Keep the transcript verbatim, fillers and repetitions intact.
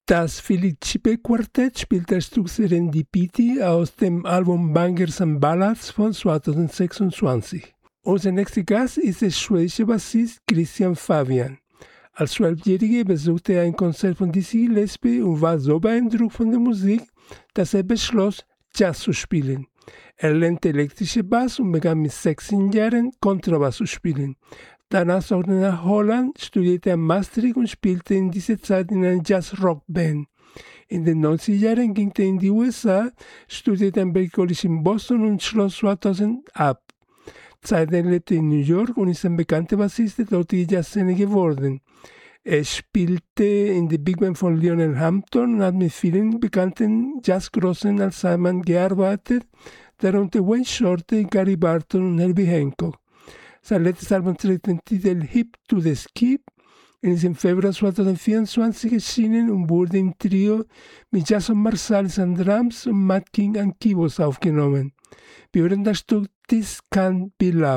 Das Felice-Quartett spielt das Stück Serendipity aus dem Album Bangers and Ballads von zweitausendsechsundzwanzig. Unser nächster Gast ist der schwedische Bassist Christian Fabian. Als Zwölfjähriger besuchte er ein Konzert von Dizzy Gillespie und war so beeindruckt von der Musik, dass er beschloss, Jazz zu spielen. Er lernte elektrische Bass und begann mit sechzehn Jahren Kontrabass zu spielen. Danach zog er nach Holland, studierte am Maastricht und spielte in dieser Zeit in einer Jazz-Rock-Band. In den neunziger Jahren ging er in die U S A, studierte am Berklee College in Boston und schloss zweitausend ab. Seitdem lebte er in New York und ist ein bekannter Bassist der dortigen Jazzszene geworden. Er spielte in der Big Band von Lionel Hampton und hat mit vielen bekannten Jazzgrößen als Simon gearbeitet, darunter Wayne Shorter, Gary Barton und Herbie Hancock. Sein letztes Album trägt den Titel Hip to the Skip und ist im Februar zweitausendvierundzwanzig erschienen und wurde im Trio mit Jason Marsalis an Drums und Matt King an Keyboards aufgenommen. Wir hören das Stück This Can't Be Love.